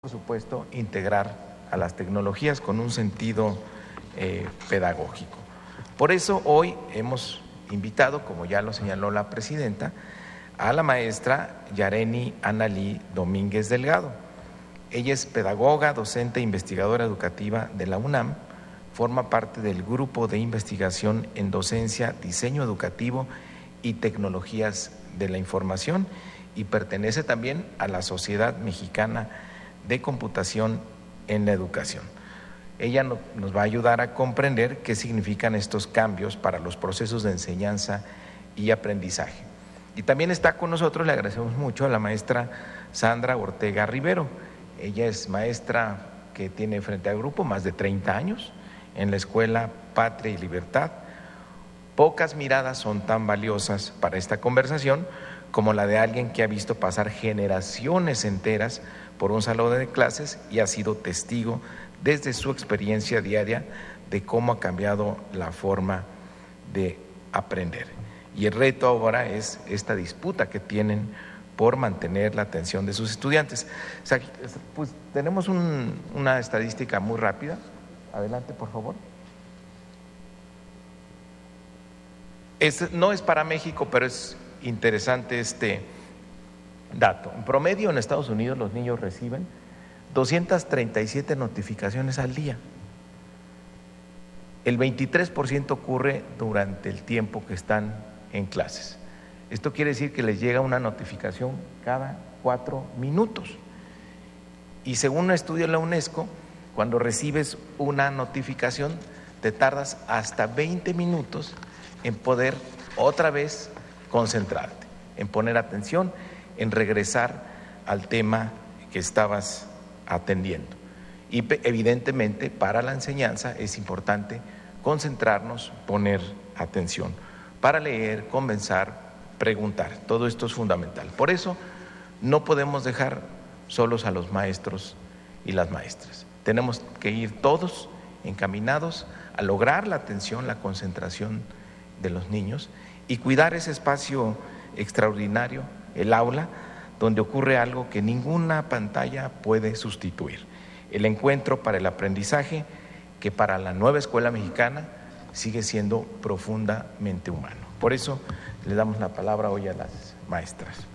por supuesto, integrar a las tecnologías con un sentido pedagógico. Por eso hoy hemos invitado, como ya lo señaló la presidenta, a la maestra Yareni Analí Domínguez Delgado. Ella es pedagoga, docente e investigadora educativa de la UNAM, forma parte del Grupo de Investigación en Docencia, Diseño Educativo y Tecnologías de la Información y pertenece también a la Sociedad Mexicana de Computación en la Educación. Ella nos va a ayudar a comprender qué significan estos cambios para los procesos de enseñanza y aprendizaje. Y también está con nosotros, le agradecemos mucho, a la maestra Sandra Ortega Rivero. Ella es maestra que tiene frente al grupo más de 30 años en la Escuela Patria y Libertad. Pocas miradas son tan valiosas para esta conversación como la de alguien que ha visto pasar generaciones enteras por un salón de clases y ha sido testigo desde su experiencia diaria de cómo ha cambiado la forma de aprender. Y el reto ahora es esta disputa que tienen por mantener la atención de sus estudiantes. O sea, pues tenemos una estadística muy rápida. Adelante, por favor. No es para México, pero es interesante este dato. En promedio en Estados Unidos los niños reciben 237 notificaciones al día. El 23% ocurre durante el tiempo que están en clases. Esto quiere decir que les llega una notificación cada 4 minutos. Y según un estudio de la UNESCO, cuando recibes una notificación, te tardas hasta 20 minutos en poder otra vez concentrarte, en poner atención, en regresar al tema que estabas atendiendo. Y evidentemente para la enseñanza es importante concentrarnos, poner atención, para leer, conversar, preguntar. Todo esto es fundamental. Por eso no podemos dejar solos a los maestros y las maestras. Tenemos que ir todos encaminados a lograr la atención, la concentración de los niños y cuidar ese espacio extraordinario, el aula, donde ocurre algo que ninguna pantalla puede sustituir: el encuentro para el aprendizaje, que para la nueva escuela mexicana sigue siendo profundamente humano. Por eso le damos la palabra hoy a las maestras.